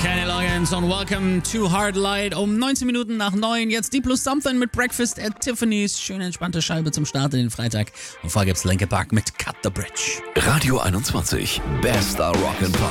Kenny Loggins und Welcome to Hard Light um 19 Minuten nach 9. Jetzt D plus Something mit Breakfast at Tiffany's. Schöne entspannte Scheibe zum Start in den Freitag. Und vorher gibt's Linkin Park mit Cut the Bridge. Radio 21, bester Rock'n'Pop.